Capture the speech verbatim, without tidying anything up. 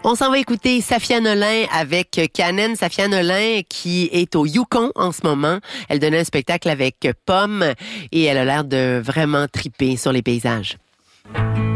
On s'en va écouter Safia Nolin avec Kanen. Safia Nolin qui est au Yukon en ce moment. Elle donnait un spectacle avec Pomme et elle a l'air de vraiment triper sur les paysages.